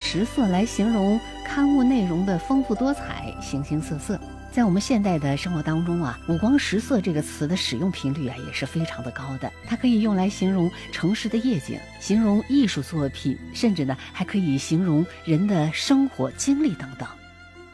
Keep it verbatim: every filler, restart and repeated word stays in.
食色来形容刊物内容的丰富多彩、形形色色。在我们现代的生活当中啊，五光十色这个词的使用频率啊也是非常的高的。它可以用来形容城市的夜景，形容艺术作品，甚至呢还可以形容人的生活经历等等。